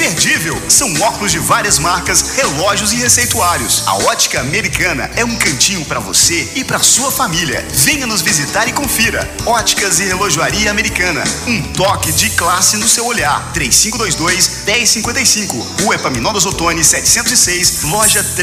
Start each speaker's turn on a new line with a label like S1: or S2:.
S1: imperdível. São óculos de várias marcas, relógios e receituários. A Ótica Americana é um cantinho para você e para sua família. Venha nos visitar e confira. Óticas e Relojoaria Americana. Um toque de classe no seu olhar. 3522-1055. Rua Epaminondas Ottoni, 706, loja 3.